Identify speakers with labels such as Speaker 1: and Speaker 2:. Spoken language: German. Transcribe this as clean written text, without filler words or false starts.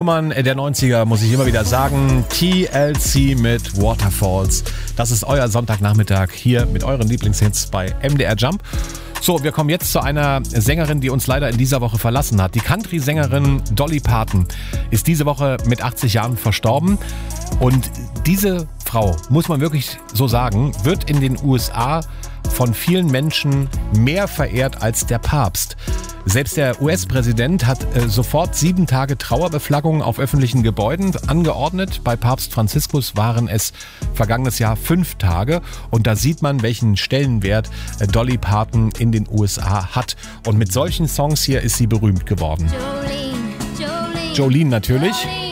Speaker 1: Nummern der 90er, muss ich immer wieder sagen. TLC mit Waterfalls. Das ist euer Sonntagnachmittag hier mit euren Lieblingshits bei MDR Jump. So, wir kommen jetzt zu einer Sängerin, die uns leider in dieser Woche verlassen hat. Die Country-Sängerin Dolly Parton ist diese Woche mit 80 Jahren verstorben. Und diese Frau, muss man wirklich so sagen, wird in den USA von vielen Menschen mehr verehrt als der Papst. Selbst der US-Präsident hat sofort 7 Tage Trauerbeflaggung auf öffentlichen Gebäuden angeordnet. Bei Papst Franziskus waren es vergangenes Jahr 5 Tage. Und da sieht man, welchen Stellenwert Dolly Parton in den USA hat. Und mit solchen Songs hier ist sie berühmt geworden. Jolene natürlich.